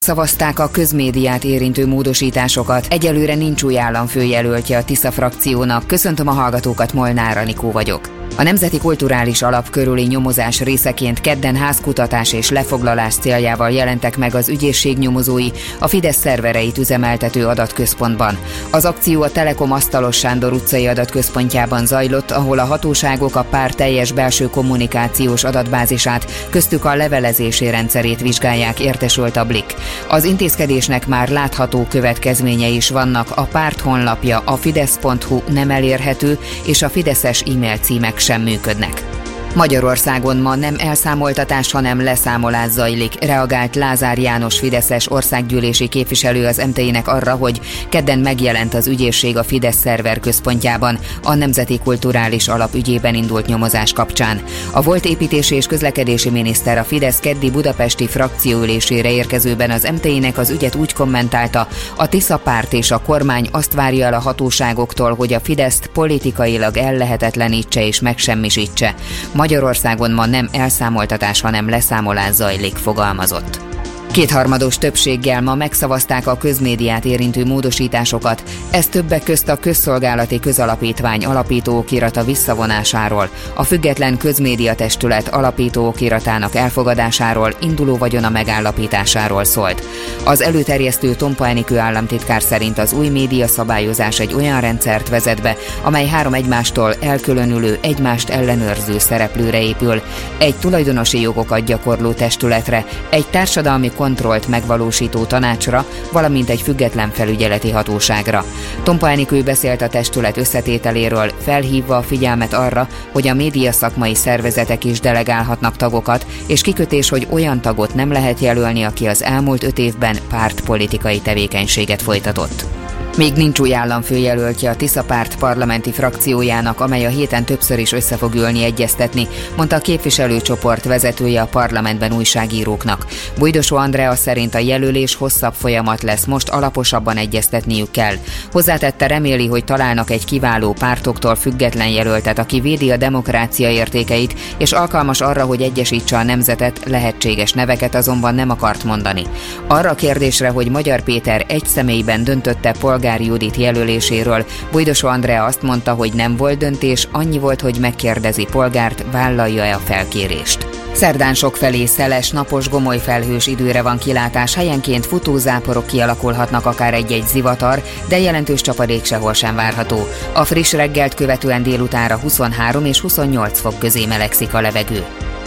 Szavazták a közmédiát érintő módosításokat. Egyelőre nincs új államfőjelöltje a Tisza frakciónak. Köszöntöm a hallgatókat, Molnár Anikó vagyok. A Nemzeti Kulturális Alap körüli nyomozás részeként kedden házkutatás és lefoglalás céljával jelentek meg az ügyészség nyomozói a Fidesz szervereit üzemeltető adatközpontban. Az akció a Telekom Asztalos Sándor utcai adatközpontjában zajlott, ahol a hatóságok a párt teljes belső kommunikációs adatbázisát, köztük a levelezési rendszerét vizsgálják, értesült a Blik. Az intézkedésnek már látható következményei is vannak, a párt honlapja, a fidesz.hu nem elérhető, és a fideszes e-mail címek sem működnek. Magyarországon ma nem elszámoltatás, hanem leszámolás zajlik, reagált Lázár János fideszes országgyűlési képviselő az MTI-nek arra, hogy kedden megjelent az ügyészség a Fidesz szerver központjában a Nemzeti Kulturális Alap ügyében indult nyomozás kapcsán. A volt építési és közlekedési miniszter a Fidesz keddi budapesti frakcióülésére érkezőben az MTI-nek az ügyet úgy kommentálta, a Tisza párt és a kormány azt várja el a hatóságoktól, hogy a Fideszt politikailag ellehetetlenítse és megsemmisítse. Magyarországon ma nem elszámoltatás, hanem leszámolás zajlik, fogalmazott. Kétharmados többséggel ma megszavazták a közmédiát érintő módosításokat, ez többek közt a Közszolgálati Közalapítvány alapító okirata visszavonásáról, a Független Közmédiatestület alapító okiratának elfogadásáról, induló vagyona megállapításáról szólt. Az előterjesztő Tompa Enikő államtitkár szerint az új média szabályozás egy olyan rendszert vezet be, amely 3 egymástól elkülönülő, egymást ellenőrző szereplőre épül, egy tulajdonosi jogokat gyakorló testületre, egy társadalmi kontrollt megvalósító tanácsra, valamint egy független felügyeleti hatóságra. Tompa Enikő beszélt a testület összetételéről, felhívva a figyelmet arra, hogy a média szakmai szervezetek is delegálhatnak tagokat, és kikötés, hogy olyan tagot nem lehet jelölni, aki az elmúlt 5 évben pártpolitikai tevékenységet folytatott. Még nincs új államfőjelöltje a Tisza párt parlamenti frakciójának, amely a héten többször is össze fog ülni egyeztetni, mondta a képviselőcsoport vezetője a parlamentben újságíróknak. Bújdosó Andrea szerint a jelölés hosszabb folyamat lesz, most alaposabban egyeztetniük kell. Hozzátette, reméli, hogy találnak egy kiváló, pártoktól független jelöltet, aki védi a demokrácia értékeit, és alkalmas arra, hogy egyesítse a nemzetet, lehetséges neveket azonban nem akart mondani. Arra a kérdésre, hogy Magyar Péter egy személyben döntötte Polgár Judit jelöléséről, Bújdosó Andrea azt mondta, hogy nem volt döntés, annyi volt, hogy megkérdezi Polgárt, vállalja-e a felkérést. Szerdán sokfelé szeles, napos, gomoly felhős időre van kilátás, helyenként futózáporok kialakulhatnak, akár egy-egy zivatar, de jelentős csapadék sehol sem várható. A friss reggelt követően délutánra 23 és 28 fok közé melegszik a levegő.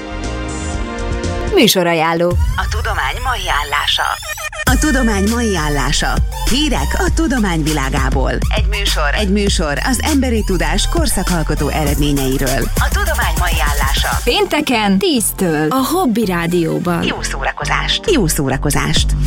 Műsorajánló. A tudomány mai állása. A tudomány mai állása. Hírek a tudomány világából. Egy műsor az emberi tudás korszakalkotó eredményeiről. A tudomány mai állása. Pénteken 10-től a Hobby Rádióban. Jó szórakozást!